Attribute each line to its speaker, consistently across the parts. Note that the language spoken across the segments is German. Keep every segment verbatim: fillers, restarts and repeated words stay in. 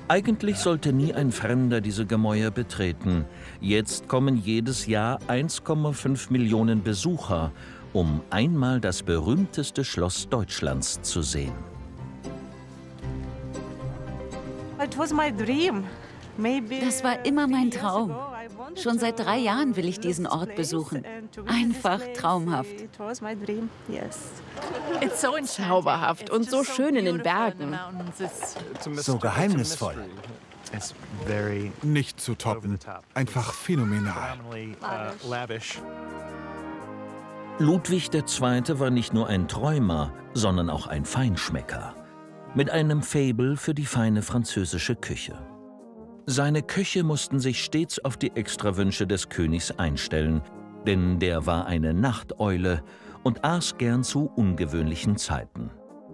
Speaker 1: Eigentlich sollte nie ein Fremder diese Gemäuer betreten. Jetzt kommen jedes Jahr eins Komma fünf Millionen Besucher, um einmal das berühmteste Schloss Deutschlands zu sehen.
Speaker 2: Das war immer mein Traum. Schon seit drei Jahren will ich diesen Ort besuchen. Einfach traumhaft.
Speaker 3: Zauberhaft und so schön in den Bergen.
Speaker 4: So geheimnisvoll.
Speaker 5: Nicht zu toppen. Einfach phänomenal.
Speaker 1: Ludwig der Zweite war nicht nur ein Träumer, sondern auch ein Feinschmecker. Mit einem Faible für die feine französische Küche. Seine Köche mussten sich stets auf die Extrawünsche des Königs einstellen, denn der war eine Nachteule und aß gern zu ungewöhnlichen Zeiten.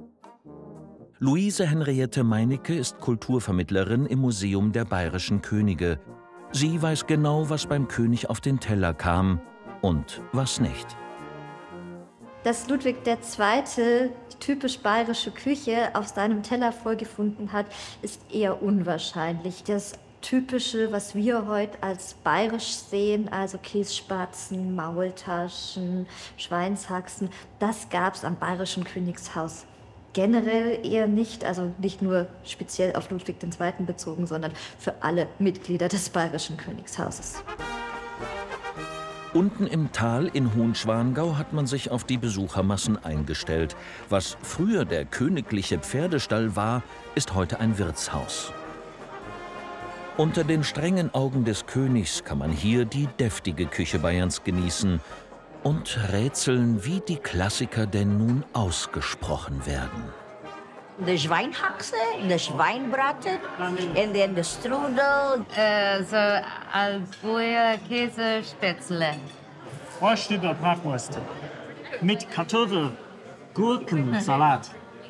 Speaker 1: Luise Henriette Meinecke ist Kulturvermittlerin im Museum der Bayerischen Könige. Sie weiß genau, was beim König auf den Teller kam und was nicht.
Speaker 6: Dass Ludwig der Zweite die typisch bayerische Küche auf seinem Teller vorgefunden hat, ist eher unwahrscheinlich. Das Typische, was wir heute als bayerisch sehen, also Kässpatzen, Maultaschen, Schweinshaxen, das gab es am bayerischen Königshaus generell eher nicht, also nicht nur speziell auf Ludwig der Zweite bezogen, sondern für alle Mitglieder des bayerischen Königshauses.
Speaker 1: Unten im Tal in Hohenschwangau hat man sich auf die Besuchermassen eingestellt. Was früher der königliche Pferdestall war, ist heute ein Wirtshaus. Unter den strengen Augen des Königs kann man hier die deftige Küche Bayerns genießen und rätseln, wie die Klassiker denn nun ausgesprochen werden.
Speaker 7: De Schweinhaxe, de Schweinbraten und dann de Strudel.
Speaker 8: Äh, so Albuer Käsespätzle.
Speaker 9: Frostüber Bratwurst mit Kartoffel, Gurken, Salat.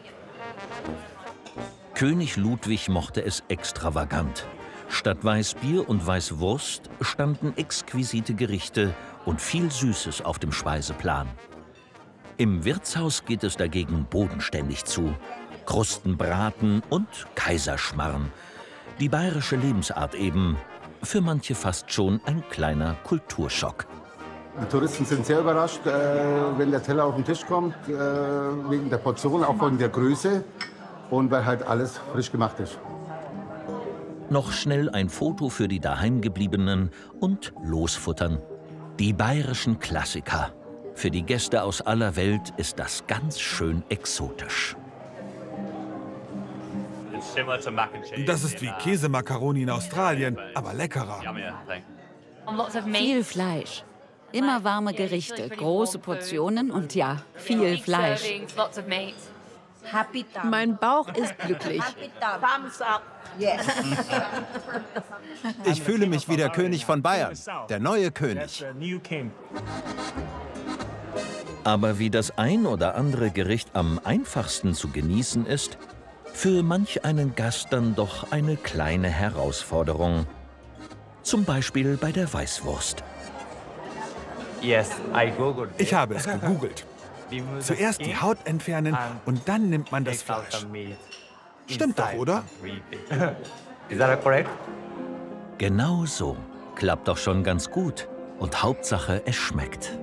Speaker 1: König Ludwig mochte es extravagant. Statt Weißbier und Weißwurst standen exquisite Gerichte und viel Süßes auf dem Speiseplan. Im Wirtshaus geht es dagegen bodenständig zu. Krustenbraten und Kaiserschmarrn. Die bayerische Lebensart eben. Für manche fast schon ein kleiner Kulturschock.
Speaker 10: Die Touristen sind sehr überrascht, äh, wenn der Teller auf den Tisch kommt, äh, wegen der Portion, auch wegen der Größe und weil halt alles frisch gemacht ist.
Speaker 1: Noch schnell ein Foto für die Daheimgebliebenen und losfuttern. Die bayerischen Klassiker. Für die Gäste aus aller Welt ist das ganz schön exotisch.
Speaker 5: Das ist wie Käsemakaroni in Australien, aber leckerer.
Speaker 2: Viel Fleisch. Immer warme Gerichte, große Portionen und ja, viel Fleisch.
Speaker 3: Mein Bauch ist glücklich.
Speaker 4: Ich fühle mich wie der König von Bayern, der neue König.
Speaker 1: Aber wie das ein oder andere Gericht am einfachsten zu genießen ist, für manch einen Gast dann doch eine kleine Herausforderung. Zum Beispiel bei der Weißwurst.
Speaker 5: Ich habe es gegoogelt. Zuerst die Haut entfernen und dann nimmt man das Fleisch. Stimmt doch, oder?
Speaker 1: Genau so. Klappt doch schon ganz gut. Und Hauptsache, es schmeckt.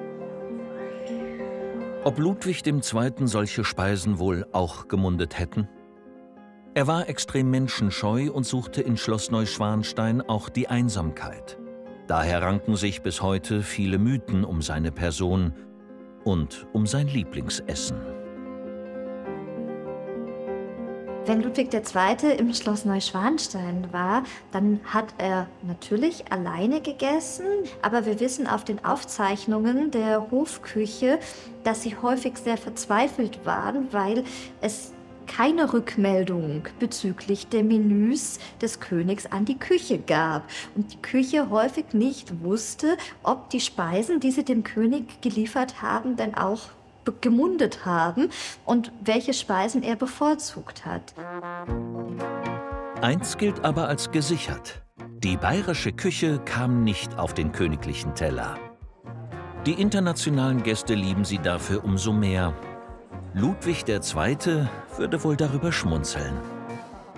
Speaker 1: Ob Ludwig der Zweite solche Speisen wohl auch gemundet hätten? Er war extrem menschenscheu und suchte in Schloss Neuschwanstein auch die Einsamkeit. Daher ranken sich bis heute viele Mythen um seine Person und um sein Lieblingsessen.
Speaker 6: Wenn Ludwig der Zweite im Schloss Neuschwanstein war, dann hat er natürlich alleine gegessen. Aber wir wissen auf den Aufzeichnungen der Hofküche, dass sie häufig sehr verzweifelt waren, weil es keine Rückmeldung bezüglich der Menüs des Königs an die Küche gab. Und die Küche häufig nicht wusste, ob die Speisen, die sie dem König geliefert haben, denn auch gemundet haben und welche Speisen er bevorzugt hat.
Speaker 1: Eins gilt aber als gesichert. Die bayerische Küche kam nicht auf den königlichen Teller. Die internationalen Gäste lieben sie dafür umso mehr. Ludwig der Zweite würde wohl darüber schmunzeln.